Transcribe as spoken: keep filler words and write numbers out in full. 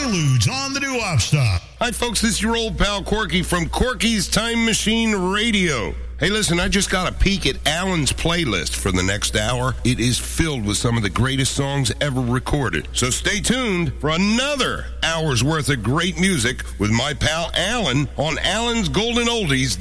interludes on the Doo-Wop Stop. Hi, folks. This is your old pal Corky from Corky's Time Machine Radio. Hey, listen, I just got a peek at Alan's playlist for the next hour. It is filled with some of the greatest songs ever recorded. So stay tuned for another hour's worth of great music with my pal Alan on Alan's Golden Oldies.